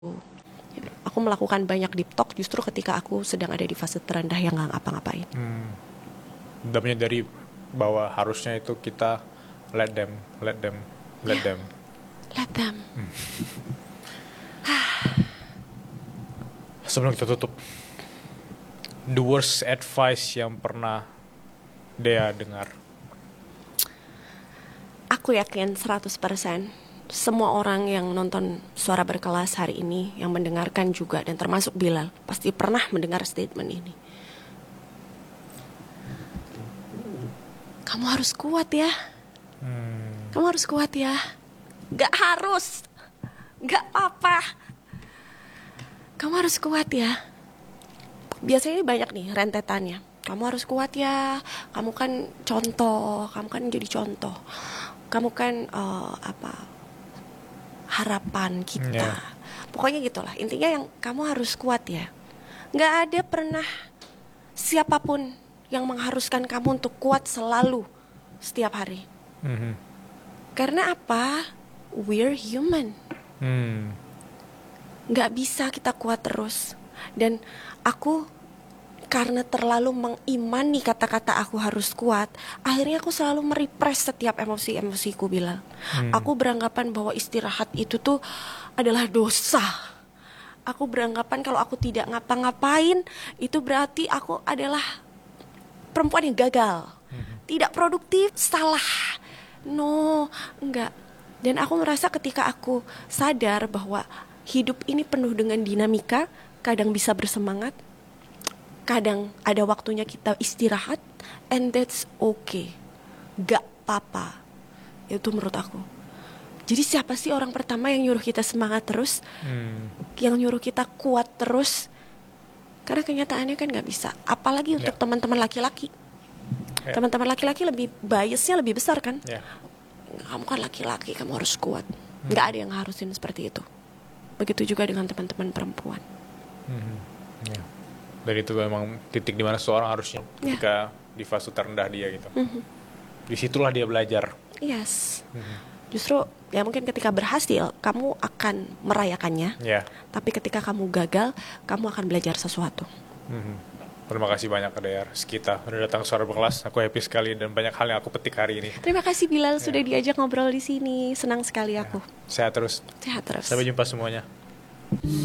Aku melakukan banyak deep talk justru ketika aku sedang ada di fase terendah yang gak ngapa-ngapain. Udah menyadari bahwa harusnya itu kita let them. Let them. Sebelum kita tutup, the worst advice yang pernah Dea dengar? Aku yakin 100% semua orang yang nonton Suara Berkelas hari ini, yang mendengarkan juga, dan termasuk Bilal, pasti pernah mendengar statement ini. Kamu harus kuat ya. Kamu harus kuat ya. Gak harus. Gak apa-apa. Kamu harus kuat ya. Biasanya ini banyak nih rentetannya. Kamu harus kuat ya. Kamu kan contoh. Kamu kan jadi contoh. Kamu kan harapan kita. Pokoknya gitulah. Intinya yang kamu harus kuat ya. Gak ada pernah siapapun yang mengharuskan kamu untuk kuat selalu setiap hari. Karena apa? We're human. Gak bisa kita kuat terus. Dan aku karena terlalu mengimani kata-kata aku harus kuat, akhirnya aku selalu merepress setiap emosi-emosiku, Bilal. Aku beranggapan bahwa istirahat itu tuh adalah dosa. Aku beranggapan kalau aku tidak ngapa-ngapain, itu berarti aku adalah perempuan yang gagal, tidak produktif, salah. No, enggak. Dan aku merasa ketika aku sadar bahwa hidup ini penuh dengan dinamika, kadang bisa bersemangat, kadang ada waktunya kita istirahat, and that's okay. Gak apa-apa. Itu menurut aku. Jadi siapa sih orang pertama yang nyuruh kita semangat terus? Yang nyuruh kita kuat terus? Karena kenyataannya kan gak bisa. Apalagi untuk teman-teman laki-laki. Teman-teman laki-laki lebih biasnya lebih besar kan? Kamu kan laki-laki, kamu harus kuat. Gak ada yang harusin seperti itu. Begitu juga dengan teman-teman perempuan. Dan itu memang titik dimana seorang harusnya ketika di fase terendah dia gitu. Disitulah dia belajar. Yes. Justru ya mungkin ketika berhasil kamu akan merayakannya. Tapi ketika kamu gagal, kamu akan belajar sesuatu. Terima kasih banyak Dea Rizkita udah datang Suara Berkelas. Aku happy sekali dan banyak hal yang aku petik hari ini. Terima kasih Bilal sudah diajak ngobrol di sini. Senang sekali aku. Sehat terus. Sehat terus. Sampai jumpa semuanya.